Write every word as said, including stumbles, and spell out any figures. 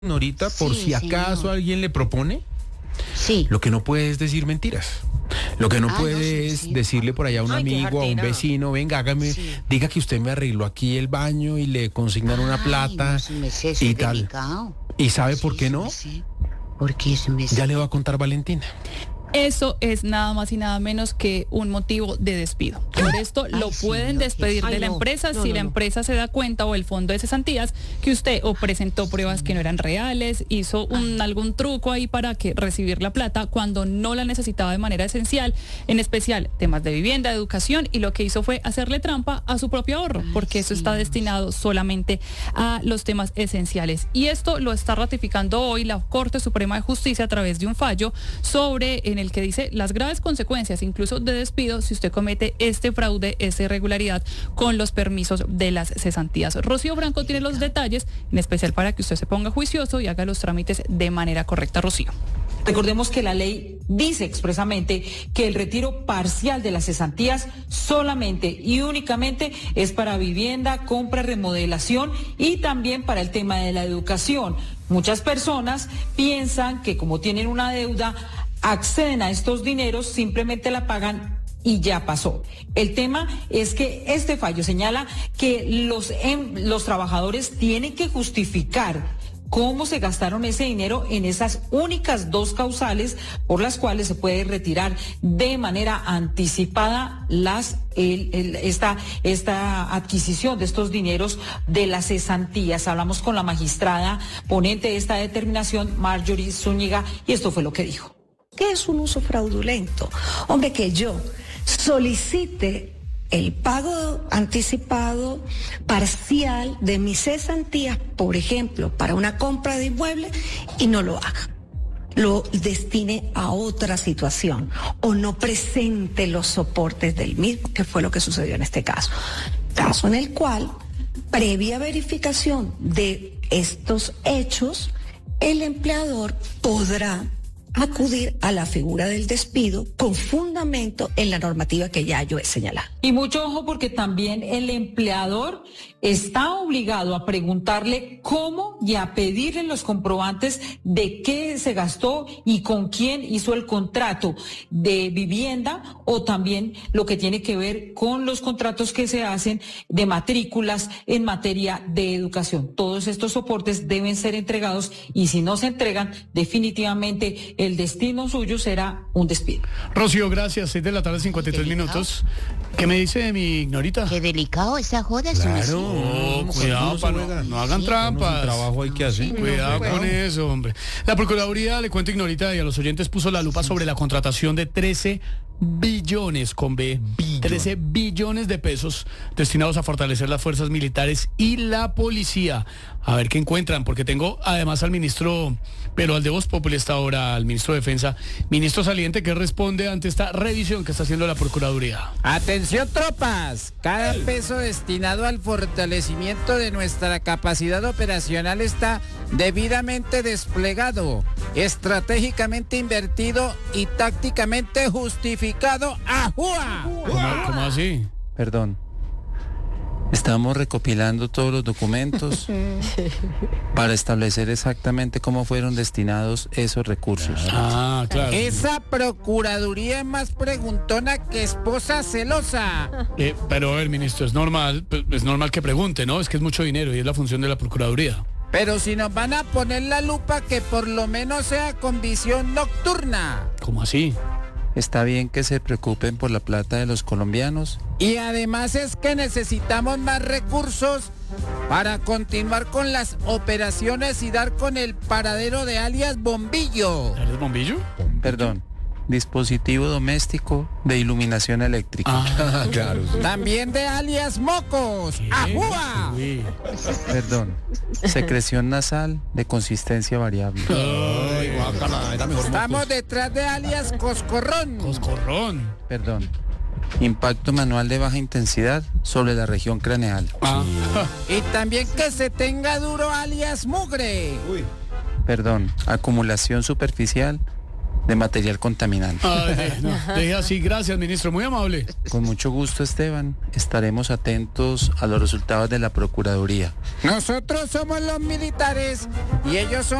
Norita, por Sí, si acaso señor. alguien le propone, Sí. lo que no puede es decir mentiras. Lo que no Ah, puede no, sí, es sí. decirle por allá a un Ay, qué amigo, a un jartera. vecino, venga, hágame, Sí. diga que usted me arregló aquí el baño y le consignan una Ay, plata no, sí me sé, eso y es tal. delicado. ¿Y sabe por Sí, qué sí no? me sé. ¿Por qué se me Ya sé? le va a contar Valentina. Eso es nada más y nada menos que un motivo de despido. Por esto Ay, lo sí, pueden no, qué- despedir Ay, de la no, empresa no, si no, la no. empresa se da cuenta o el fondo de cesantías que usted o presentó pruebas que no eran reales, hizo un, algún truco ahí para que recibir la plata cuando no la necesitaba de manera esencial, en especial temas de vivienda, de educación, y lo que hizo fue hacerle trampa a su propio ahorro, porque eso sí, está no, destinado solamente a los temas esenciales. Y esto lo está ratificando hoy la Corte Suprema de Justicia a través de un fallo sobre en el que dice las graves consecuencias, incluso de despido, si usted comete este fraude, esta irregularidad con los permisos de las cesantías. Rocío Branco tiene los detalles, en especial para que usted se ponga juicioso y haga los trámites de manera correcta, Rocío. Recordemos que la ley dice expresamente que el retiro parcial de las cesantías solamente y únicamente es para vivienda, compra, remodelación y también para el tema de la educación. Muchas personas piensan que como tienen una deuda, acceden a estos dineros, simplemente la pagan y ya pasó. El tema es que este fallo señala que los, em, los trabajadores tienen que justificar cómo se gastaron ese dinero en esas únicas dos causales por las cuales se puede retirar de manera anticipada las el, el, esta, esta adquisición de estos dineros de las cesantías. Hablamos con la magistrada ponente de esta determinación, Marjorie Zúñiga, y esto fue lo que dijo. ¿Qué es un uso fraudulento? Hombre, que yo solicite el pago anticipado parcial de mis cesantías, por ejemplo, para una compra de inmueble y no lo haga. Lo destine a otra situación o no presente los soportes del mismo, que fue lo que sucedió en este caso. Caso en el cual, previa verificación de estos hechos, el empleador podrá acudir a la figura del despido con fundamento en la normativa que ya yo he señalado. Y mucho ojo porque también el empleador está obligado a preguntarle cómo y a pedirle los comprobantes de qué se gastó y con quién hizo el contrato de vivienda o también lo que tiene que ver con los contratos que se hacen de matrículas en materia de educación. Todos estos soportes deben ser entregados y si no se entregan, definitivamente el destino suyo será un despido. Rocío, gracias. seis de la tarde, cincuenta y tres Delicado. minutos. ¿Qué me dice de mi ignorita? Qué delicado esa joda. Claro. No, No, cuidado, no se pa, no, juega. no hagan Sí. trampas. Un trabajo hay que hacer. Cuidado con eso, hombre. La Procuraduría, le cuento ignorita y a los oyentes, puso la lupa sobre la contratación de trece billones con B, trece billones de pesos destinados a fortalecer las fuerzas militares y la policía. A ver qué encuentran, porque tengo además al ministro, pero al de Voz Populi está ahora, al ministro de Defensa, ministro saliente, que responde ante esta revisión que está haciendo la Procuraduría. Atención tropas, cada peso destinado al fortalecimiento de nuestra capacidad operacional está debidamente desplegado, estratégicamente invertido y tácticamente justificado. ¡Ajúa! ¿Cómo, cómo así? Perdón. Estamos recopilando todos los documentos para establecer exactamente cómo fueron destinados esos recursos. Ah, claro. Esa procuraduría es más preguntona que esposa celosa. Eh, pero a ver, ministro, es normal, pues, es normal que pregunte, ¿no? Es que es mucho dinero y es la función de la Procuraduría. Pero si nos van a poner la lupa, que por lo menos sea con visión nocturna. ¿Cómo así? Está bien que se preocupen por la plata de los colombianos. Y además es que necesitamos más recursos para continuar con las operaciones y dar con el paradero de alias Bombillo. ¿Eres bombillo? Perdón. Dispositivo doméstico de iluminación eléctrica. Ah, Claro. sí. También de alias Mocos. ¿qué? ¡Ajúa! Uy. Perdón. Secreción nasal de consistencia variable. Ay, guácala, era mejor Estamos mocos. detrás de alias Coscorrón. Coscorrón. Perdón. Impacto manual de baja intensidad sobre la región craneal. Ah, Y también que se tenga duro alias Mugre. Perdón. Acumulación superficial de material contaminante. Ay, de- no, deje así, gracias, ministro, muy amable. Con mucho gusto, Esteban. Estaremos atentos a los resultados de la Procuraduría. Nosotros somos los militares y ellos son